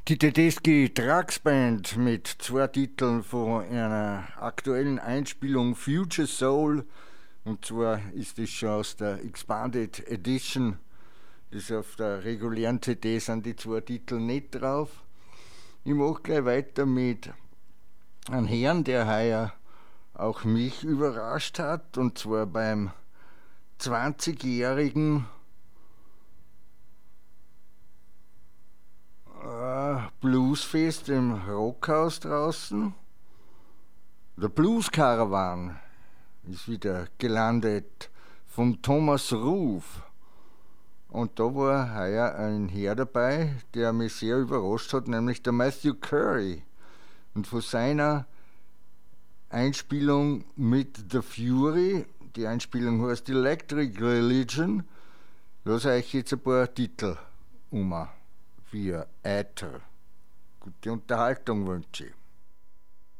Die Tedeschi Trucks Band mit zwei Titeln von einer aktuellen Einspielung Future Soul, und zwar ist es schon aus der Expanded Edition. Das auf der regulären CD sind die zwei Titel nicht drauf. Ich mache gleich weiter mit einem Herrn, der heuer auch mich überrascht hat, und zwar beim 20-jährigen Bluesfest im Rockhaus draußen. Der Blues Caravan ist wieder gelandet vom Thomas Ruf. Und da war heuer ein Herr dabei, der mich sehr überrascht hat, nämlich der Matthew Curry. Und von seiner Einspielung mit The Fury, die Einspielung heißt Electric Religion, lasse ich jetzt ein paar Titel für Äther. Gute Unterhaltung wünsche ich.